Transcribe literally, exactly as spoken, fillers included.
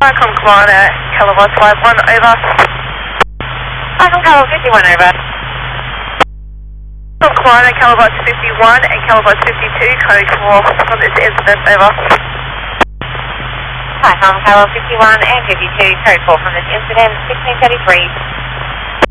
Icon Commander, Kilovolt five one, over. Icon Kilovolt fifty-one, over. Icon Commander, Kilovolt fifty-one and Kilovolt fifty-two, code four from this incident, over. Icon Kilovolt fifty-one and fifty-two, code four from this incident, sixteen thirty-three.